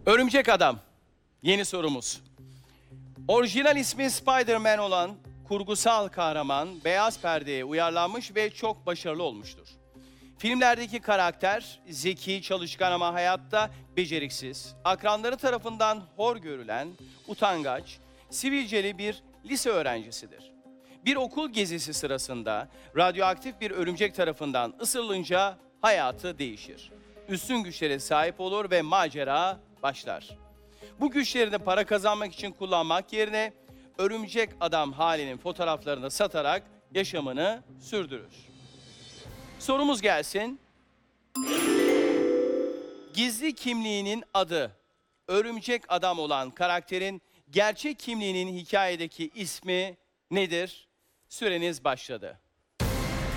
Örümcek Adam. Yeni sorumuz. Orijinal ismi Spider-Man olan kurgusal kahraman beyaz perdeye uyarlanmış ve çok başarılı olmuştur. Filmlerdeki karakter zeki, çalışkan ama hayatta beceriksiz, akranları tarafından hor görülen, utangaç, sivilceli bir lise öğrencisidir. Bir okul gezisi sırasında radyoaktif bir örümcek tarafından ısırılınca hayatı değişir. Üstün güçlere sahip olur ve macera başlar. Bu güçlerini para kazanmak için kullanmak yerine örümcek adam halinin fotoğraflarını satarak yaşamını sürdürür. Sorumuz gelsin. Gizli kimliğinin adı örümcek adam olan karakterin gerçek kimliğinin hikayedeki ismi nedir? Süreniz başladı.